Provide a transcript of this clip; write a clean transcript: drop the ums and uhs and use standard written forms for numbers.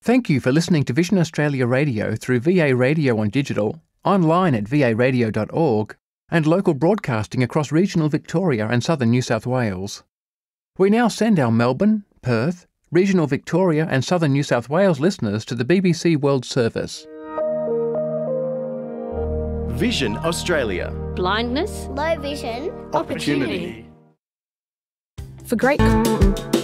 Thank you for listening to Vision Australia Radio through VA Radio on digital, online at varadio.org, and local broadcasting across regional Victoria and southern New South Wales. We now send our Melbourne, Perth, regional Victoria and southern New South Wales listeners to the BBC World Service. Vision Australia. Blindness. Low vision. Opportunity. For great